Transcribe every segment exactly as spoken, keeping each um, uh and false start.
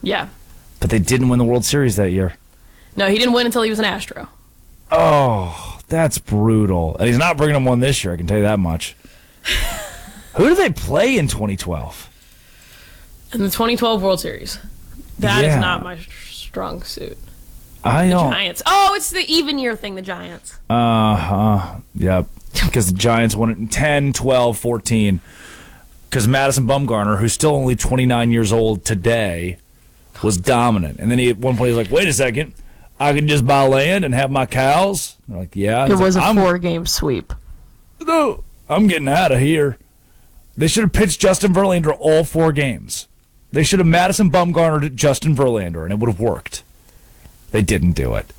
Yeah. But they didn't win the World Series that year. No, he didn't win until he was an Astro. Oh, that's brutal. And he's not bringing them one this year, I can tell you that much. Who do they play in twenty twelve? In the twenty twelve World Series. That Yeah. is not my strong suit. I The don't. Giants. Oh, it's the even year thing, the Giants. Uh-huh. Yep. Because the Giants won it in ten, twelve, fourteen. Because Madison Bumgarner, who's still only twenty-nine years old today, was dominant. And then he at one point he was like, wait a second, I can just buy land and have my cows? They're like, yeah. It He's was like, a I'm, four-game sweep. No, I'm getting out of here. They should have pitched Justin Verlander all four games. They should have Madison Bumgarnered Justin Verlander, and it would have worked. They didn't do it.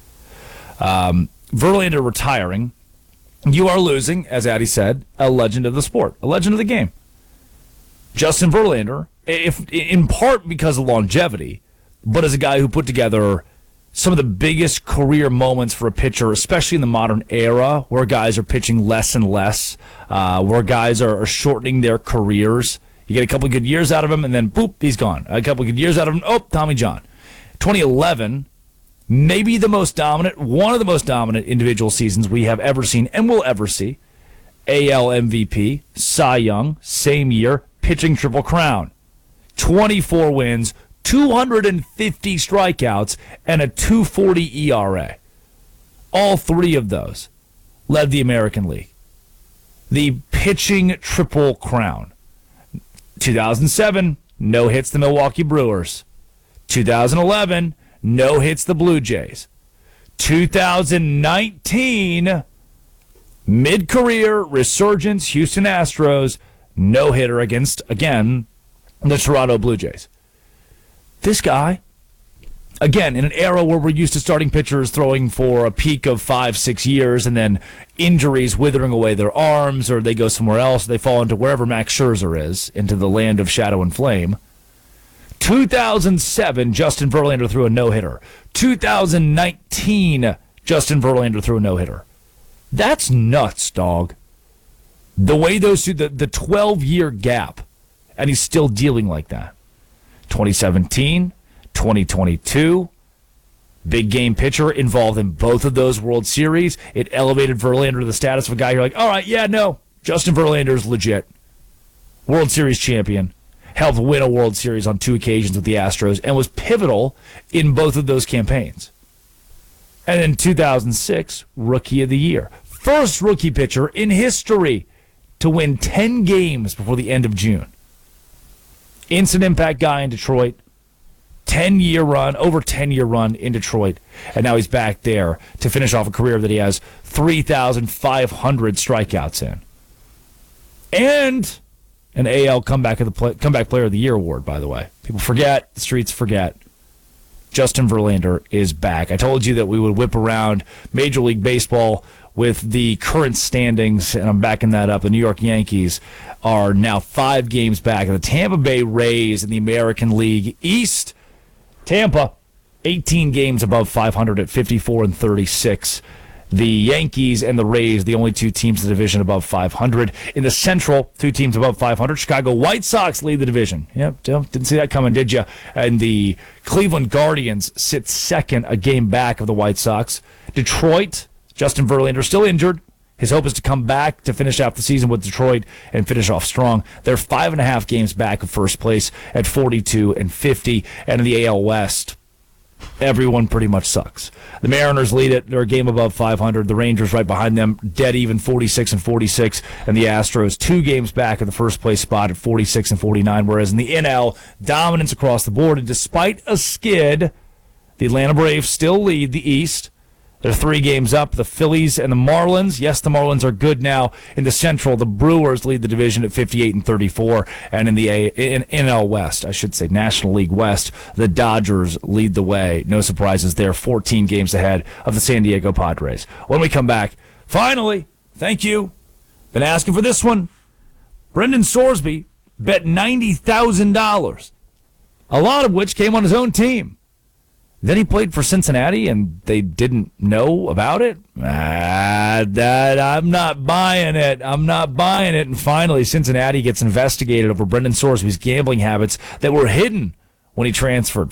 Um, Verlander retiring. You are losing, as Addy said, a legend of the sport, a legend of the game. Justin Verlander, if in part because of longevity, but as a guy who put together some of the biggest career moments for a pitcher, especially in the modern era, where guys are pitching less and less, uh, where guys are, are shortening their careers. You get a couple of good years out of him, and then, boop, he's gone. A couple of good years out of him, oh, Tommy John. twenty eleven, maybe the most dominant, one of the most dominant individual seasons we have ever seen and will ever see. A L M V P, Cy Young, same year, pitching triple crown. twenty-four wins, two hundred fifty strikeouts, and a two forty E R A. All three of those led the American League. The pitching triple crown. two thousand seven, no hits the Milwaukee Brewers. two thousand eleven, no hits the Blue Jays. two thousand nineteen, mid-career resurgence, Houston Astros, no hitter against, again, the Toronto Blue Jays. This guy, again, in an era where we're used to starting pitchers throwing for a peak of five, six years and then injuries withering away their arms, or they go somewhere else, they fall into wherever Max Scherzer is, into the land of shadow and flame. two thousand seven, Justin Verlander threw a no-hitter. two thousand nineteen, Justin Verlander threw a no-hitter. That's nuts, dog. The way those two, the, the twelve-year gap, and he's still dealing like that. twenty seventeen, twenty twenty-two, big game pitcher involved in both of those World Series. It elevated Verlander to the status of a guy you're like, all right, yeah, no, Justin Verlander's legit. World Series champion. Helped win a World Series on two occasions with the Astros and was pivotal in both of those campaigns. And in two thousand six, Rookie of the Year. First rookie pitcher in history to win ten games before the end of June. Instant impact guy in Detroit. ten-year run, over ten-year run in Detroit. And now he's back there to finish off a career that he has three thousand five hundred strikeouts in. And an A L comeback of the play, comeback player of the year award, by the way. People forget, the streets forget. Justin Verlander is back. I told you that we would whip around Major League Baseball with the current standings, and I'm backing that up. The New York Yankees are now five games back. The Tampa Bay Rays in the American League East. Tampa, eighteen games above five hundred at fifty-four and thirty-six. The Yankees and the Rays, the only two teams in the division above five hundred. In the Central, two teams above five hundred. Chicago White Sox lead the division. Yep, didn't see that coming, did you? And the Cleveland Guardians sit second, a game back of the White Sox. Detroit, Justin Verlander still injured. His hope is to come back to finish out the season with Detroit and finish off strong. They're five and a half games back of first place at forty-two and fifty. And in the A L West, everyone pretty much sucks. The Mariners lead it. They're a game above five hundred. The Rangers right behind them, dead even, forty-six and forty-six. And the Astros two games back of the first place spot at forty-six and forty-nine. Whereas in the N L, dominance across the board. And despite a skid, the Atlanta Braves still lead the East. They're three games up. The Phillies and the Marlins. Yes, the Marlins are good now. In the Central, the Brewers lead the division at fifty-eight and thirty-four. And in the A- in N L West, I should say National League West, the Dodgers lead the way. No surprises there. fourteen games ahead of the San Diego Padres. When we come back, finally, thank you. Been asking for this one. Brendan Sorsby bet ninety thousand dollars, a lot of which came on his own team. Then he played for Cincinnati, and they didn't know about it? Ah, that, I'm not buying it. I'm not buying it. And finally, Cincinnati gets investigated over Brendan Sorsby's gambling habits that were hidden when he transferred